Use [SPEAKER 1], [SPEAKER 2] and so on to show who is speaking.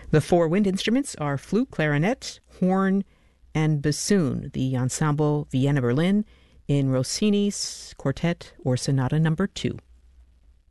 [SPEAKER 1] The four wind instruments are flute, clarinet, horn, and bassoon, the Ensemble Vienna Berlin in Rossini's Quartet or Sonata Number 2.